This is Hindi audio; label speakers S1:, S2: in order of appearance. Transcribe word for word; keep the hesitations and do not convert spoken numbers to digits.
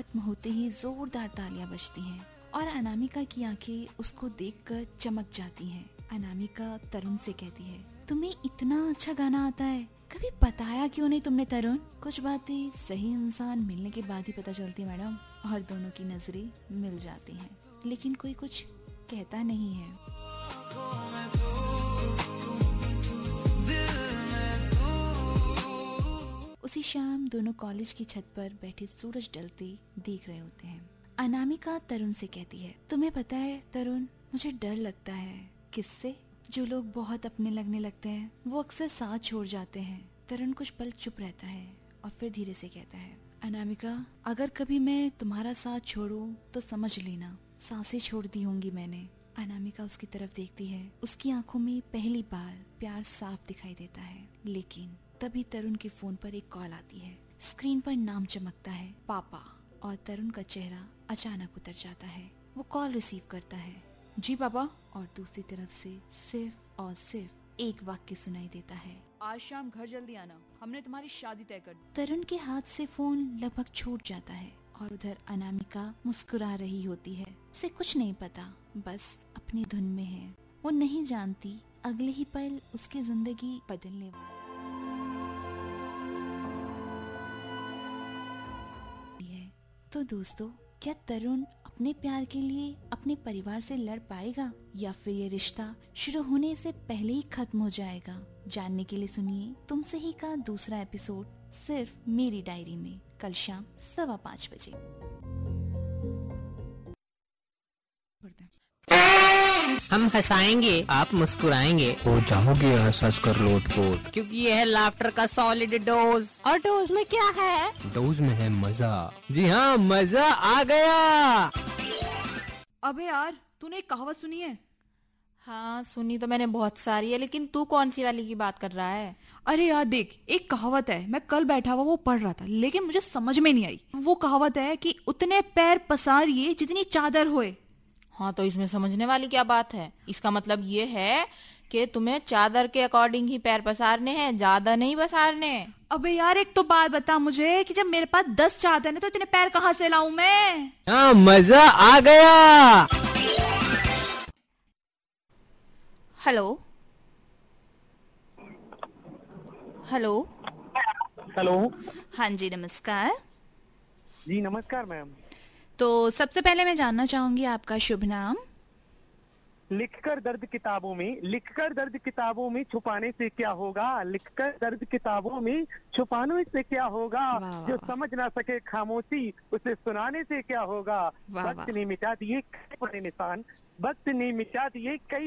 S1: खत्म होते ही जोरदार तालियां बजती हैं और अनामिका की आंखें उसको देखकर चमक जाती हैं। अनामिका तरुण से कहती है, तुम्हें इतना अच्छा गाना आता है, कभी बताया क्यों नहीं तुमने तरुण? कुछ बातें सही इंसान मिलने के बाद ही पता चलती मैडम। और दोनों की नजरें मिल जाती हैं, लेकिन कोई कुछ कहता नहीं है। उसी शाम दोनों कॉलेज की छत पर बैठे सूरज ढलते देख रहे होते हैं। अनामिका तरुण से कहती है, तुम्हें पता है तरुण, मुझे डर लगता है। किससे? जो लोग बहुत अपने लगने लगते हैं वो अक्सर साथ छोड़ जाते हैं। तरुण कुछ पल चुप रहता है और फिर धीरे से कहता है, अनामिका, अगर कभी मैं तुम्हारा साथ छोड़ूं तो समझ लेना सांसें छोड़ दी होंगी मैंने। अनामिका उसकी तरफ देखती है, उसकी आंखों में पहली बार प्यार साफ दिखाई देता है। लेकिन तभी तरुण के फोन पर एक कॉल आती है। स्क्रीन पर नाम चमकता है, पापा, और तरुण का चेहरा अचानक उतर जाता है। वो कॉल रिसीव करता है, जी पापा, और दूसरी तरफ से सिर्फ और सिर्फ एक वाक्य सुनाई देता है,
S2: आज शाम घर जल्दी आना, हमने तुम्हारी शादी तय कर दी।
S1: तरुण के हाथ से फोन लगभग छूट जाता है और उधर अनामिका मुस्कुरा रही होती है। उसे कुछ नहीं पता, बस अपनी धुन में है। वो नहीं जानती अगले ही पल उसकी जिंदगी बदलने वाली है। तो दोस्तों, क्या तरुण अपने प्यार के लिए अपने परिवार से लड़ पाएगा या फिर ये रिश्ता शुरू होने से पहले ही खत्म हो जाएगा? जानने के लिए सुनिए तुमसे ही का दूसरा एपिसोड सिर्फ मेरी डायरी में, कल शाम सवा पाँच बजे।
S3: हम हंसाएंगे, आप मुस्कुराएंगे,
S4: हो जाओगे हंस हंस कर लोटपोट,
S3: क्योंकि ये है लाफ्टर का सॉलिड डोज। और डोज में क्या है?
S4: डोज में है मजा। जी हाँ, मजा आ गया।
S2: अबे यार, तूने एक कहावत सुनी है?
S5: हाँ सुनी तो मैंने बहुत सारी है, लेकिन तू कौन सी वाली की बात कर रहा है?
S2: अरे यार देख, एक कहावत है, मैं कल बैठा हुआ वो पढ़ रहा था, लेकिन मुझे समझ में नहीं आई। वो कहावत है कि उतने पैर पसारिए जितनी चादर होए।
S5: हाँ तो इसमें समझने वाली क्या बात है? इसका मतलब ये है कि तुम्हें चादर के अकॉर्डिंग ही पैर पसारने हैं, ज्यादा नहीं पसारने।
S2: अबे यार एक तो बात बता मुझे कि जब मेरे पास दस चादर है तो इतने पैर कहाँ से लाऊं मैं?
S4: हाँ, मजा आ गया।
S1: Hello hello
S6: hello.
S1: हाँ जी, नमस्कार।
S6: जी नमस्कार मैम।
S1: तो सबसे पहले मैं जानना चाहूंगी आपका शुभ नाम।
S6: लिखकर दर्द किताबों में, लिखकर दर्द किताबों में छुपाने से क्या होगा, लिखकर दर्द किताबों में छुपाने से क्या होगा, जो समझ ना सके खामोशी उसे सुनाने से क्या होगा। वक्त ने मिटा दिए कई बड़े निशान, वक्त ने मिटा दिए कई